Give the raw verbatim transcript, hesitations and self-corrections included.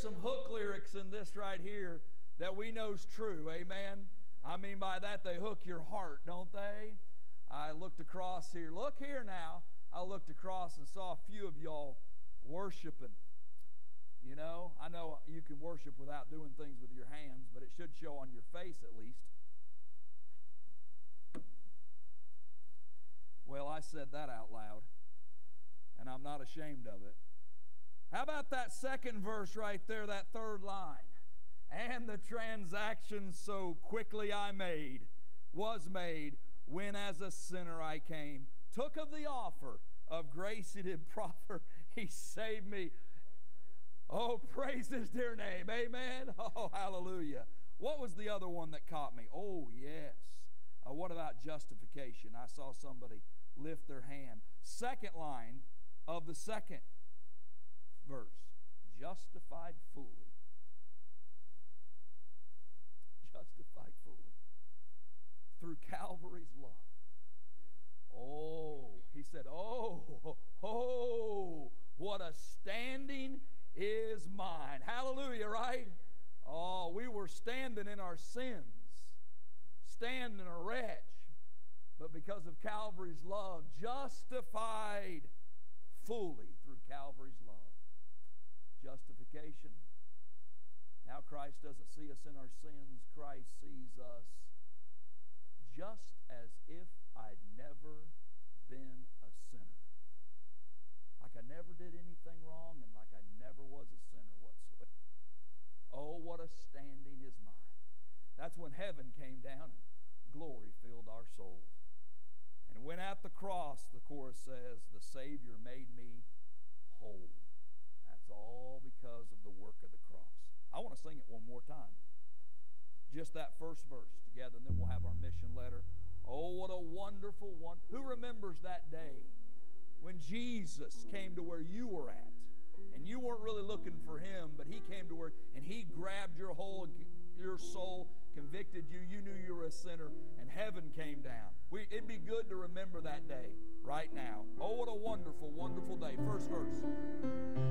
some hook lyrics in this right here that we know's true. Amen. I mean by that they hook your heart, don't they? I looked across here. Look here now. I looked across and saw a few of y'all worshiping. You know, I know you can worship without doing things with your hands, but it should show on your face at least. Well, I said that out loud, and I'm not ashamed of it. How about that second verse right there, that third line? And the transaction so quickly I made, was made, when as a sinner I came, took of the offer of grace he did proffer, he saved me. Oh, praise his dear name. Amen. Oh, hallelujah. What was the other one that caught me? Oh, yes. Uh, what about justification? I saw somebody lift their hand. Second line of the second verse. Justified fully. Justified fully. Through Calvary's love. Oh, he said, oh, oh, what a standing is mine. Hallelujah, right? Oh, we were standing in our sins, standing a wretch, but because of Calvary's love, justified fully through Calvary's love. Justification. Now Christ doesn't see us in our sins. Christ sees us just as if I'd never been a sinner. Like I never did anything wrong and like I never was a sinner whatsoever. Oh, what a standing is mine. That's when heaven came down and glory filled our souls. And when at the cross, the chorus says, the Savior made me whole. That's all because of the work of the cross. I want to sing it one more time. Just that first verse together, and then we'll have our mission letter. Oh, what a wonderful one. Who remembers that day when Jesus came to where you were at? And you weren't really looking for him, but he came to where, and he grabbed your whole, your soul, convicted you. You knew you were a sinner, and heaven came down. We, it'd be good to remember that day right now. Oh, what a wonderful, wonderful day. First verse.